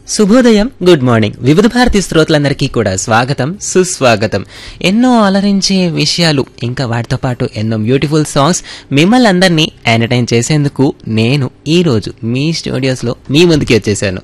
శుభోదయం, good morning. వివిధ భారతి శ్రోతలందరికీ కూడా స్వాగతం, సుస్వాగతం. ఎన్నో అలరించే విషయాలు, ఇంకా వాటితో పాటు ఎన్నో బ్యూటిఫుల్ సాంగ్స్ మిమ్మల్ని అందరినీ ఎంటర్టైన్ చేసేందుకు నేను ఈ రోజు మీ స్టూడియోస్లో మీ ముందుకి వచ్చేసాను.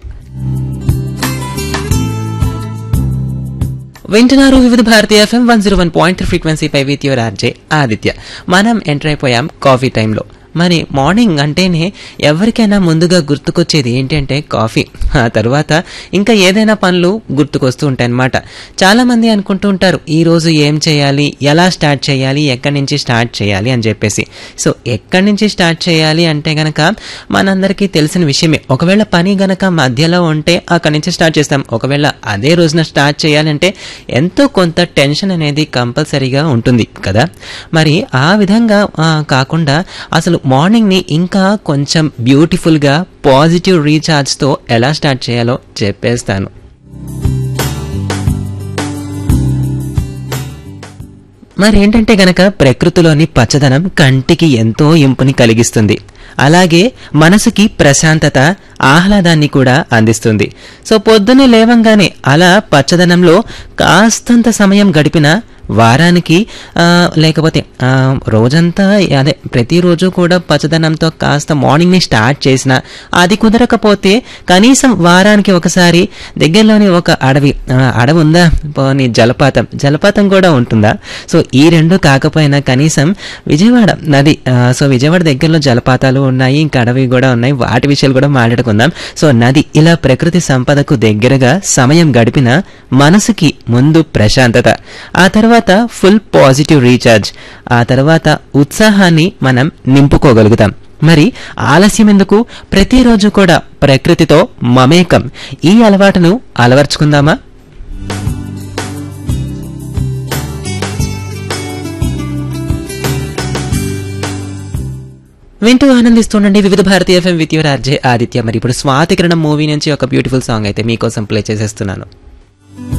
వింటున్నారు వివిధ Bharati FM 101.3 ఫ్రీక్వెన్సీపై with your RJ Aditya. మనం ఎంటర్ అయిపోయాం కాఫీ టైంలో. మరి మార్నింగ్ అంటేనే ఎవరికైనా ముందుగా గుర్తుకొచ్చేది ఏంటంటే కాఫీ. ఆ తర్వాత ఇంకా ఏదైనా పనులు గుర్తుకొస్తూ ఉంటాయన్నమాట. చాలా మంది అనుకుంటూ ఉంటారు ఈ రోజు ఏం చేయాలి, ఎలా స్టార్ట్ చేయాలి, ఎక్కడి నుంచి స్టార్ట్ చేయాలి అని చెప్పేసి. సో ఎక్కడి నుంచి స్టార్ట్ చేయాలి అంటే గనక మనందరికీ తెలిసిన విషయమే. ఒకవేళ పని గనక మధ్యలో ఉంటే అక్కడి నుంచి స్టార్ట్ చేస్తాం. ఒకవేళ అదే రోజున స్టార్ట్ చేయాలంటే ఎంతో కొంత టెన్షన్ అనేది కంపల్సరీగా ఉంటుంది కదా. మరి ఆ విధంగా కాకుండా అసలు మార్నింగ్ ని ఇంకా కొంచెం బ్యూటిఫుల్ గా పాజిటివ్ రీఛార్జ్ తో ఎలా స్టార్ట్ చేయాలో చెప్పేస్తాను. మరేంటంటే గనక ప్రకృతిలోని పచ్చదనం కంటికి ఎంతో ఇంపుని కలిగిస్తుంది. అలాగే మనసుకి ప్రశాంతత, ఆహ్లాదాన్ని కూడా అందిస్తుంది. సో పొద్దున్నే లేవంగానే అలా పచ్చదనంలో కాస్తంత సమయం గడిపిన వారానికి లేకపోతే రోజంతా అదే ప్రతిరోజు కూడా పచ్చదనంతో కాస్త మార్నింగ్ని స్టార్ట్ చేసిన, అది కుదరకపోతే కనీసం వారానికి ఒకసారి దగ్గరలోని ఒక అడవి ఉందా, పోనీ జలపాతం కూడా ఉంటుందా. సో ఈ రెండు కాకపోయినా కనీసం విజయవాడ నది, సో విజయవాడ దగ్గరలో జలపాతాలు ఉన్నాయి, ఇంకా అడవి కూడా ఉన్నాయి. వాటి విషయాలు కూడా మాట్లాడుకుందాం. సో నది, ఇలా ప్రకృతి సంపదకు దగ్గరగా సమయం గడిపిన మనసుకి ముందు ప్రశాంతత, ఆ తర్వాత ఫుల్ పాజిటివ్ రీఛార్జ్, ఆ తర్వాత ఉత్సాహాన్ని మనం నింపుకోగలుగుతాం. మరి ఆలస్యం ఎందుకు, ప్రతిరోజు కూడా ప్రకృతితో మమేకం, ఈ అలవాటును అలవర్చుకుందామా? వింటూ ఆనందిస్తుండండి వివిధ Bharati FM with your RJ Aditya. మరి ఇప్పుడు స్వాతికిరణం మూవీ నుంచి ఒక బ్యూటిఫుల్ సాంగ్ అయితే మీకోసం ప్లే చేసేస్తున్నాను.